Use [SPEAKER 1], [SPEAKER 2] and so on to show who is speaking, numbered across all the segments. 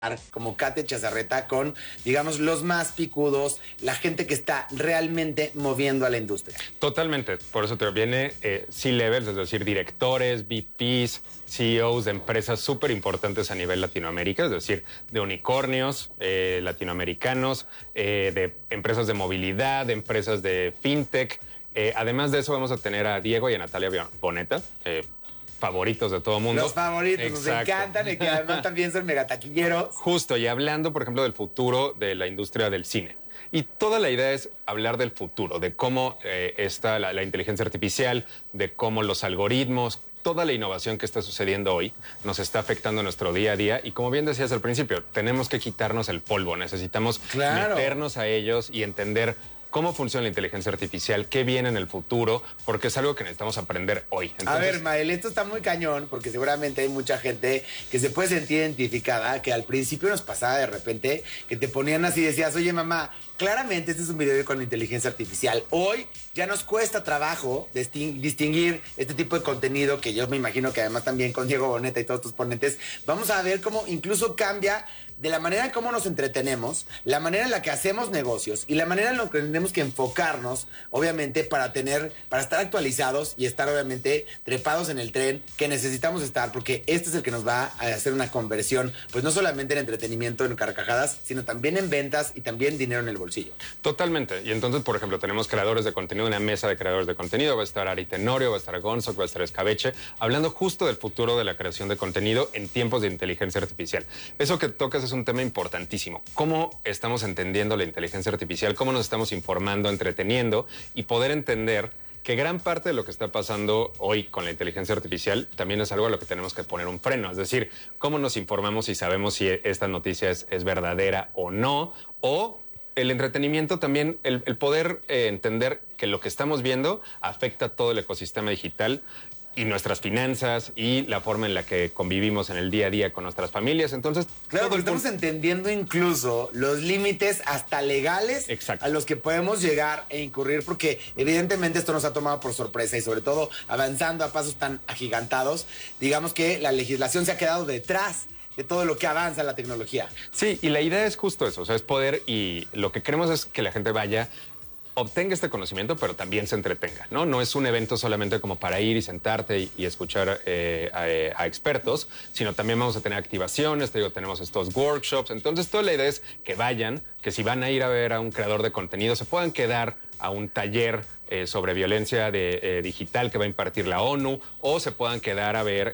[SPEAKER 1] como Kate Chazarreta con, digamos, los más picudos, la gente que está realmente moviendo a la industria.
[SPEAKER 2] Totalmente, por eso te viene C-levels, es decir, directores, VPs, CEOs de empresas súper importantes a nivel Latinoamérica, es decir, de unicornios latinoamericanos, de empresas de movilidad, de empresas de fintech. Además de eso vamos a tener a Diego y a Natalia Boneta, favoritos de todo el mundo.
[SPEAKER 1] Los favoritos,
[SPEAKER 2] Exacto.
[SPEAKER 1] Nos encantan y que además también son megataquilleros.
[SPEAKER 2] Justo, y hablando, por ejemplo, del futuro de la industria del cine. Y toda la idea es hablar del futuro, de cómo está la inteligencia artificial, de cómo los algoritmos, toda la innovación que está sucediendo hoy nos está afectando nuestro día a día. Y como bien decías al principio, tenemos que quitarnos el polvo, necesitamos meternos a ellos y entender cómo funciona la inteligencia artificial, qué viene en el futuro, porque es algo que necesitamos aprender hoy. Entonces,
[SPEAKER 1] a ver, Mael, esto está muy cañón, porque seguramente hay mucha gente que se puede sentir identificada, que al principio nos pasaba de repente, que te ponían así y decías, oye, mamá, claramente este es un video con inteligencia artificial. Hoy ya nos cuesta trabajo distinguir este tipo de contenido, que yo me imagino que además también con Diego Boneta y todos tus ponentes, vamos a ver cómo incluso cambia de la manera en cómo nos entretenemos, la manera en la que hacemos negocios y la manera en la que tenemos que enfocarnos, obviamente, para estar actualizados y estar, obviamente, trepados en el tren que necesitamos estar, porque este es el que nos va a hacer una conversión, pues no solamente en entretenimiento, en carcajadas, sino también en ventas y también dinero en el bolsillo.
[SPEAKER 2] Totalmente. Y entonces, por ejemplo, tenemos creadores de contenido, una mesa de creadores de contenido, va a estar Ari Tenorio, va a estar Gonzo, va a estar Escabeche, hablando justo del futuro de la creación de contenido en tiempos de inteligencia artificial. Eso que tocas es un tema importantísimo. ¿Cómo estamos entendiendo la inteligencia artificial? ¿Cómo nos estamos informando, entreteniendo y poder entender que gran parte de lo que está pasando hoy con la inteligencia artificial también es algo a lo que tenemos que poner un freno? Es decir, cómo nos informamos y sabemos si esta noticia es verdadera o no, o el entretenimiento también, el poder entender que lo que estamos viendo afecta todo el ecosistema digital y nuestras finanzas y la forma en la que convivimos en el día a día con nuestras familias. Entonces,
[SPEAKER 1] claro, porque estamos entendiendo incluso los límites hasta legales a los que podemos llegar e incurrir, porque evidentemente esto nos ha tomado por sorpresa y sobre todo avanzando a pasos tan agigantados, digamos que la legislación se ha quedado detrás de todo lo que avanza la tecnología.
[SPEAKER 2] Sí, y la idea es justo eso, o sea, es poder, y lo que queremos es que la gente vaya, obtenga este conocimiento, pero también se entretenga, ¿no? No es un evento solamente como para ir y sentarte y escuchar a expertos, sino también vamos a tener activaciones, te digo, tenemos estos workshops. Entonces, toda la idea es que vayan, que si van a ir a ver a un creador de contenido, se puedan quedar a un taller sobre violencia digital que va a impartir la ONU, o se puedan quedar a ver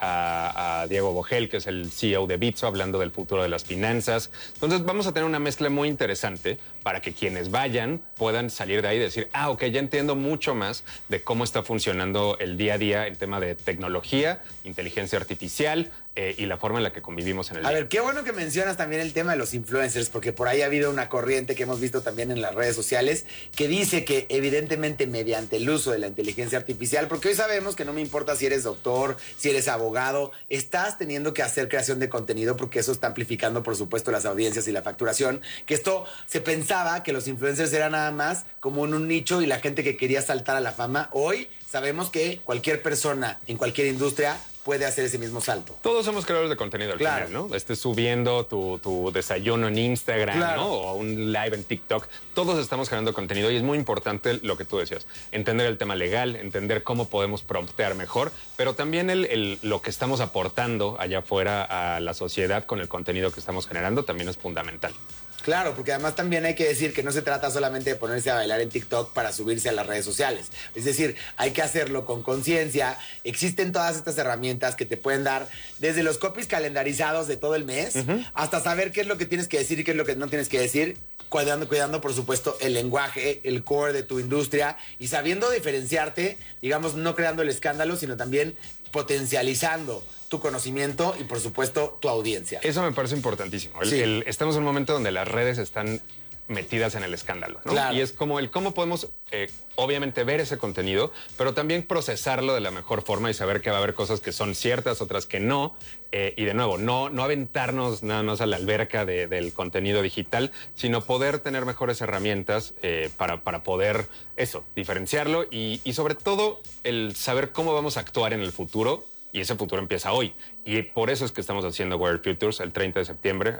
[SPEAKER 2] a Diego Vogel, que es el CEO de Bitso, hablando del futuro de las finanzas. Entonces vamos a tener una mezcla muy interesante para que quienes vayan puedan salir de ahí y decir, ok, ya entiendo mucho más de cómo está funcionando el día a día en tema de tecnología, inteligencia artificial, y la forma en la que convivimos en el día.
[SPEAKER 1] A ver, qué bueno que mencionas también el tema de los influencers, porque por ahí ha habido una corriente que hemos visto también en las redes sociales que dice que evidentemente mediante el uso de la inteligencia artificial, porque hoy sabemos que no me importa si eres doctor, si eres abogado, estás teniendo que hacer creación de contenido porque eso está amplificando, por supuesto, las audiencias y la facturación, que esto se pensaba que los influencers eran nada más como en un nicho y la gente que quería saltar a la fama. Hoy sabemos que cualquier persona en cualquier industria puede hacer ese mismo salto.
[SPEAKER 2] Todos somos creadores de contenido al final, ¿no? Estés subiendo tu desayuno en Instagram, ¿no? O un live en TikTok. Todos estamos generando contenido y es muy importante lo que tú decías. Entender el tema legal, entender cómo podemos promptear mejor, pero también lo que estamos aportando allá afuera a la sociedad con el contenido que estamos generando también es fundamental.
[SPEAKER 1] Claro, porque además también hay que decir que no se trata solamente de ponerse a bailar en TikTok para subirse a las redes sociales. Es decir, hay que hacerlo con conciencia. Existen todas estas herramientas que te pueden dar desde los copies calendarizados de todo el mes hasta saber qué es lo que tienes que decir y qué es lo que no tienes que decir. Cuidando, por supuesto, el lenguaje, el core de tu industria y sabiendo diferenciarte, digamos, no creando el escándalo, sino también potencializando tu conocimiento y, por supuesto, tu audiencia.
[SPEAKER 2] Eso me parece importantísimo. Estamos en un momento donde las redes están metidas en el escándalo, ¿no?
[SPEAKER 1] Claro.
[SPEAKER 2] Y es como el cómo podemos, obviamente, ver ese contenido, pero también procesarlo de la mejor forma y saber que va a haber cosas que son ciertas, otras que no. Y de nuevo, no aventarnos nada más a la alberca del contenido digital, sino poder tener mejores herramientas para poder, diferenciarlo y sobre todo el saber cómo vamos a actuar en el futuro y ese futuro empieza hoy. Y por eso es que estamos haciendo Wear Futures el 30 de septiembre.